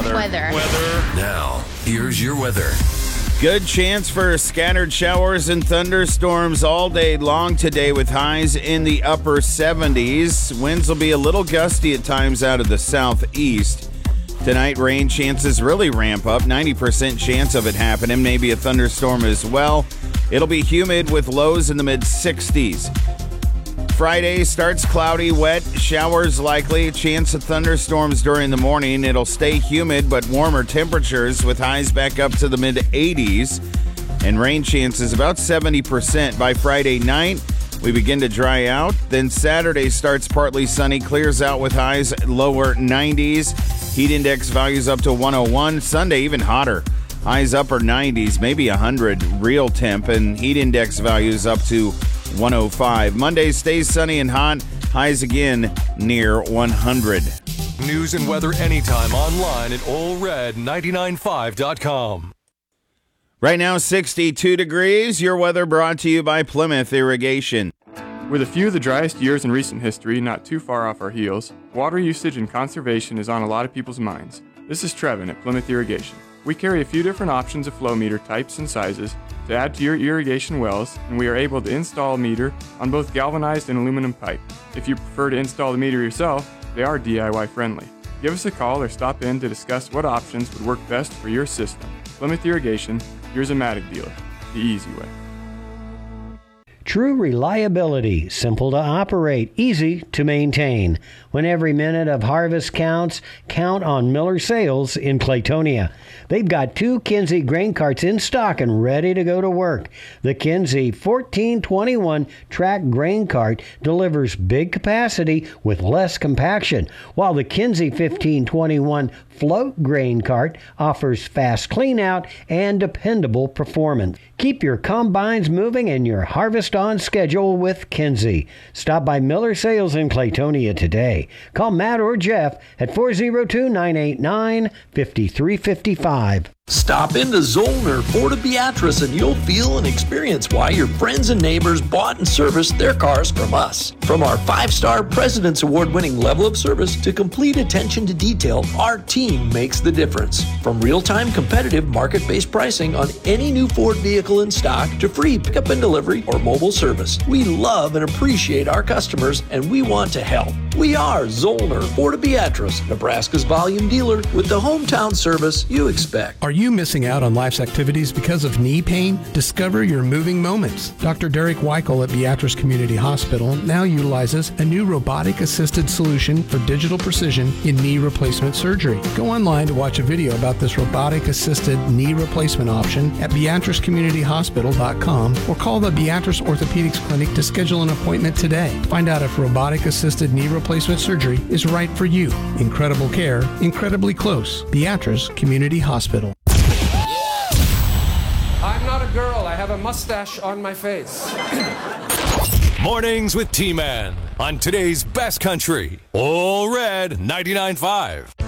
Weather. Now, here's your weather. Good chance for scattered showers and thunderstorms all day long today with highs in the upper 70s. Winds will be a little gusty at times out of the southeast. Tonight, rain chances really ramp up. 90% chance of it happening. Maybe a thunderstorm as well. It'll be humid with lows in the mid-60s. Friday starts cloudy, wet, showers likely, chance of thunderstorms during the morning. It'll stay humid but warmer temperatures with highs back up to the mid-80s. And rain chances about 70% by Friday night. We begin to dry out. Then Saturday starts partly sunny, clears out with highs lower 90s. Heat index values up to 101. Sunday even hotter. Highs upper 90s, maybe 100 real temp, and heat index values up to 105. Monday stays sunny and hot. Highs again near 100. News and weather anytime online at allred995.com. Right now, 62 degrees. Your weather brought to you by Plymouth Irrigation. With a few of the driest years in recent history not too far off our heels, water usage and conservation is on a lot of people's minds. This is Trevin at Plymouth Irrigation. We carry a few different options of flow meter types and sizes to add to your irrigation wells, and we are able to install a meter on both galvanized and aluminum pipe. If you prefer to install the meter yourself, they are DIY friendly. Give us a call or stop in to discuss what options would work best for your system. Plymouth Irrigation, your Zematic dealer, the easy way. True reliability, simple to operate, easy to maintain. When every minute of harvest counts, count on Miller Sales in Claytonia. They've got 2 Kinsey grain carts in stock and ready to go to work. The Kinsey 1421 track grain cart delivers big capacity with less compaction, while the Kinsey 1521 float grain cart offers fast cleanout and dependable performance. Keep your combines moving and your harvest on schedule with Kinsey. Stop by Miller Sales in Claytonia today. Call Matt or Jeff at 402-989-5355. Stop into Zollner Ford of Beatrice and you'll feel and experience why your friends and neighbors bought and serviced their cars from us. From our 5-star President's Award-winning level of service to complete attention to detail, our team makes the difference. From real-time competitive market-based pricing on any new Ford vehicle in stock to free pickup and delivery or mobile service, we love and appreciate our customers and we want to help. We are Zollner Ford of Beatrice, Nebraska's volume dealer with the hometown service you expect. Are you missing out on life's activities because of knee pain? Discover your moving moments. Dr. Derek Weichel at Beatrice Community Hospital now utilizes a new robotic-assisted solution for digital precision in knee replacement surgery. Go online to watch a video about this robotic-assisted knee replacement option at beatricecommunityhospital.com or call the Beatrice Orthopedics Clinic to schedule an appointment today. Find out if robotic-assisted knee replacement surgery is right for you. Incredible care, incredibly close. Beatrice Community Hospital. I'm not a girl. I have a mustache on my face. Mornings with T-Man on today's Best Country, All Red 99.5.